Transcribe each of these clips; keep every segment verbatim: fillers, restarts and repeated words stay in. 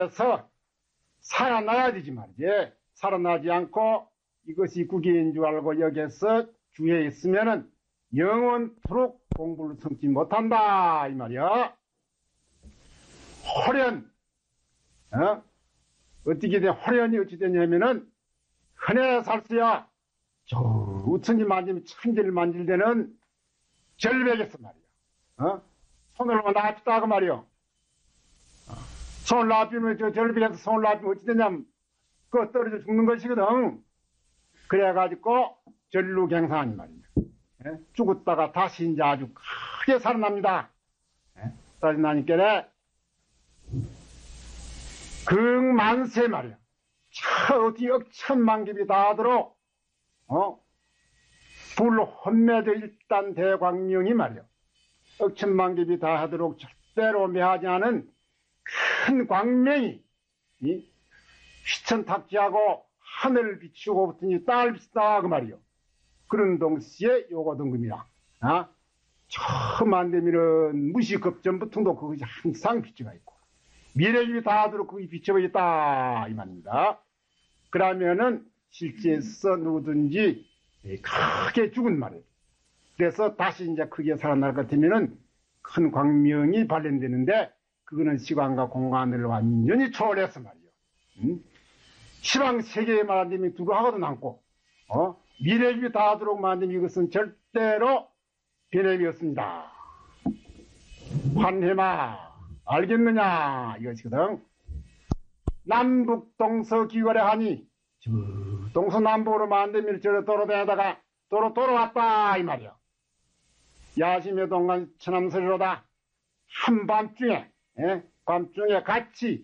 그래서 살아나야 되지 말이지. 살아나지 않고 이것이 국기인 줄 알고 여기서 주에 있으면은 영원토록 공부를 성치 못한다 이 말이야. 호련 어? 어떻게 돼? 호련이 어찌 되냐면은 흔해 살수야 저 우천지 만지면 천지를 만질 때는 절벽에서 말이야. 어? 손을 놔pis다고 말이야. 어. 손을 놔피면 저 절벽에서 손을 놔피면 어찌 되냐면 그거 떨어져 죽는 것이거든. 그래가지고 전루갱상이 말이야. 예? 죽었다가 다시 이제 아주 크게 살아납니다. 예? 다시 나니까 극만세 말이야. 차 어디 억천만급이 다 하도록 어? 불로 혼매도 일단 대광명이 말이야. 억천만급이 다 하도록 절대로 매하지 않은 큰 광명이 이? 휘천탁지하고 하늘을 비추고 붙으니 땅을 비추다 그 말이요. 그런 동시에 요거 등급이라. 아? 처음 안 되면은 무시급전부통도 그것이 항상 비추가 있고 미래집이 다 하도록 그게 비춰가 있다 이 말입니다. 그러면은 실제에서 누구든지 크게 죽은 말이에요. 그래서 다시 이제 크게 살아날 것 같으면은 큰 광명이 발현되는데 그거는 시간과 공간을 완전히 초월해서 말이요. 음? 시방 세계에 말한다면 두루하고도 남고, 어? 미래집이 다 하도록 만든 이것은 절대로 변함이 없습니다. 환해마, 알겠느냐? 이것이거든. 남북 동서 기거래 하니, 동서남북으로 만들면 저로 도로 다니다가 도로 돌아왔다, 이 말이야. 야심의 동간 천암설이로다. 한밤중에, 예? 밤중에 같이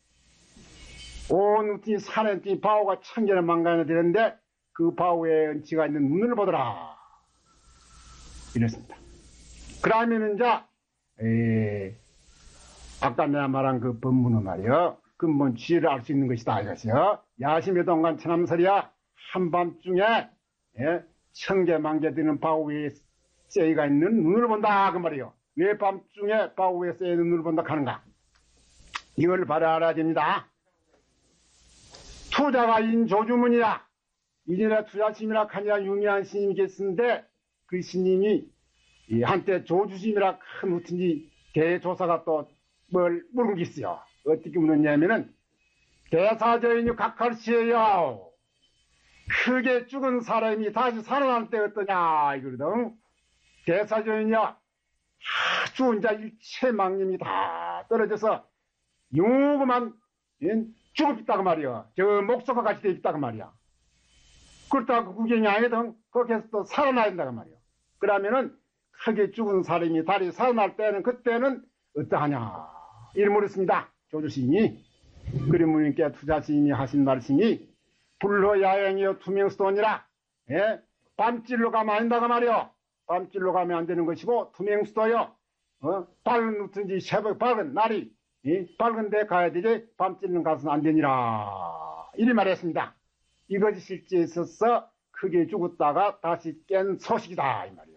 온 우티 산에 띠 바오가 천개를 망가져 되는데 그 바오에 은치가 있는 눈을 보더라. 이랬습니다. 그러면 이제 에, 아까 내가 말한 그 법문은 말이요. 근본 지혜를 알 수 있는 것이다 이것이요. 야심의 동간 천암설이야. 한밤중에 예? 천개 망개 되는 바오에 쇠가 있는 눈을 본다 그 말이요. 왜 밤중에 바오에 쇠 있는 눈을 본다 하는가? 이걸 바로 알아야 됩니다. 투자가 인조주문이야. 이전에 투자심이라 하니라 유명한 스님이 계시는데 그 스님이 한때 조주심이라 큰 무튼지 대조사가 또 뭘 물은 게 있어요. 어떻게 물었냐면은 대사저인이 각할시에요. 크게 죽은 사람이 다시 살아날 때 어떠냐 이거거든. 대사저인이야. 아주 이제 일체 망념이 다 떨어져서 요그만 죽어 있다고 말이야. 저 목소가 같이 돼 있다고 말이야. 그렇다고 구경이 아니거든. 거기서 또 살아나야 된다고 말이야. 그러면은 크게 죽은 사람이 다시 살아날 때는 그때는 어떠하냐 이를 물었습니다. 조주스님이. 그리무님께 투자스님이 하신 말씀이 불허야행이여 투명수도니라. 예? 밤길로 가면 안 된다고 말이야. 밤길로 가면 안 되는 것이고 투명수도요. 어? 밝은 누든지 새벽 밝은 날이 예? 밝은 데 가야 되지 밤길로 가서는 안 되니라. 이리 말했습니다. 이것이 실제에 있어서 크게 죽었다가 다시 깬 소식이다 이 말이야.